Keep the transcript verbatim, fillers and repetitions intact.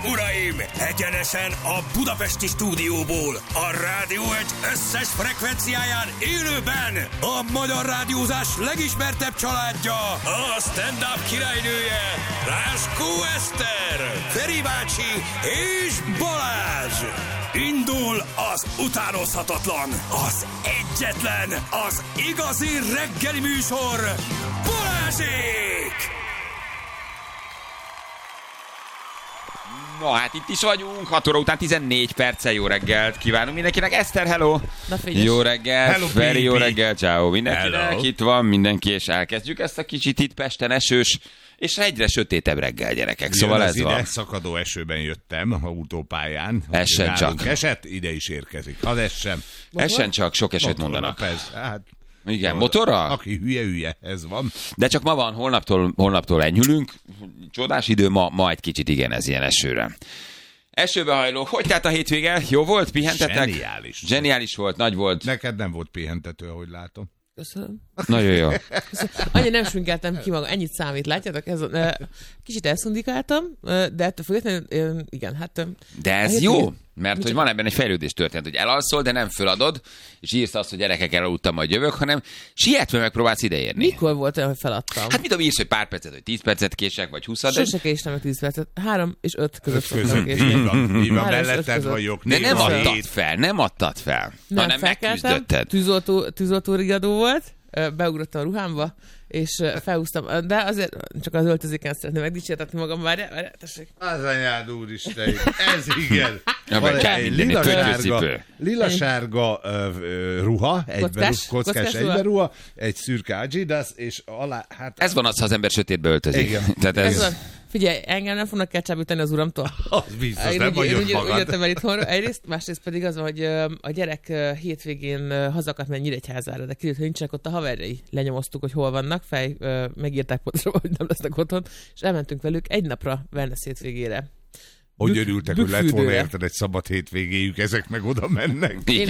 uraim! Egyenesen a budapesti stúdióból, a Rádió egy összes frekvenciáján élőben a magyar rádiózás legismertebb családja, a stand-up királynője, Ráskó Eszter, Feri bácsi és Balázs! Indul az utánozhatatlan, az egyetlen, az igazi reggeli műsor, Balázsék! Na hát itt is vagyunk, hat óra után tizennégy perccel jó reggelt kívánunk mindenkinek. Eszter, hello! Na, jó reggelt, hello, Feri, jó reggelt, ciao mindenkinek. Hello. Itt van mindenki, és elkezdjük ezt a kicsit itt Pesten esős, és egyre sötétebb reggel, gyerekek. Szóval Jön ez az van. ide, szakadó esőben jöttem autópályán. Essen Nálunk csak. Esett, ide is érkezik. Az essen. Essen csak, sok eset Motorra, mondanak. persze, hát, Igen, motorra? Aki hülye, hülye, ez van. De csak ma van, holnaptól, holnaptól enyhülünk. Csodás idő, ma, ma egy kicsit igen, ez ilyen esőre. Esőbe hajló. Hogy tehát a hétvége? Jó volt? Pihentetek? Zseniális. Zseniális volt, nagy volt. Neked nem volt pihentető, ahogy látom. Köszönöm. Nagyon jó. Annyira nem sminkeltem ki magam, ennyit számít, látjátok? Ez, uh, kicsit elszundikáltam, uh, de ettől függetlenül, uh, igen, hát... Uh, De ez hát, jó, igen. mert hogy Micsoda? van ebben egy fejlődés történet, hogy elalszol, de nem föladod, és írsz azt, hogy gyerekek, elaludtam, majd jövök, hanem sietve megpróbálsz ideérni. Mikor volt olyan, hogy feladtam? Hát mit tudom, írsz, hogy pár percet, hogy tíz percet kések, vagy húszat, de, Sose késtem meg tíz percet. Három és öt között szoktam Között, így késni. van, így van, Három és öt melletted között. vagyok. de nem néha adtad hét. fel, nem adtad fel, Nem hanem felkeltem, megküzdötted. tűzoltó, tűzoltó riadó volt, ö, beugrottam a ruhámba, és ö, felhúztam, de azért csak az öltözéken szeretném megdicsértetni magam, várjál, várjál, tessék. Az anyád úristen, ez igen. Ja, Van vagy kell egy mindenit, lila-sárga, töltőcipő. lila-sárga ö, ö, ruha, egyben, Kockás? kockás, Kockás egyben ruha, egy szürke Adidas, és alá, hát... Ez van az, ha az ember sötétbe öltözik. Igen. Tehát ez, Ez van. Figyelj, engem nem fognak ketchup-üteni az uramtól. Az biztos, Én nem úgy- vagy én ott úgy- úgy magad. jöttem el itthonra egyrészt, másrészt pedig az van, hogy ö, a gyerek ö, hétvégén ö, hazakart menni Nyíregyházára, de kiderült, hogy nincsenek ott a haverjai. Lenyomoztuk, hogy hol vannak, fej, ö, megírták pontosan, hogy nem lesznek otthon, és elmentünk velük egy napra Wellness hétvégére. Hogy Bük- örültek, hogy lett volna bükfürdőre. érted egy szabad hétvégéjük, ezek meg oda mennek. Én,